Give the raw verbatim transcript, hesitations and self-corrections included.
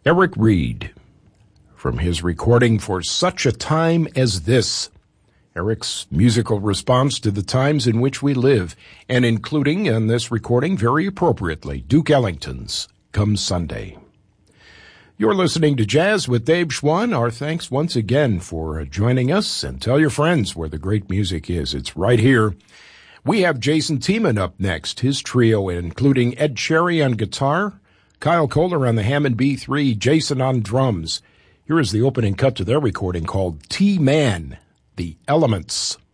Eric Reed, from his recording For Such a Time as This. Eric's musical response to the times in which we live, and including in this recording, very appropriately, Duke Ellington's Come Sunday. You're listening to Jazz with Dave Schwann. Our thanks once again for joining us, and tell your friends where the great music is. It's right here. We have Jason Tiemann up next, his trio including Ed Cherry on guitar, Kyle Kohler on the Hammond B three, Jason on drums. Here is the opening cut to their recording called T-Man, The Elements.